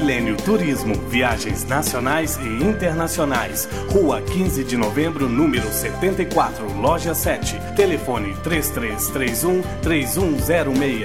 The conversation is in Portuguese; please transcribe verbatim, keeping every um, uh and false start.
Milênio Turismo, viagens nacionais e internacionais. Rua quinze de novembro, número setenta e quatro, loja sete. Telefone três três três um, três um zero seis.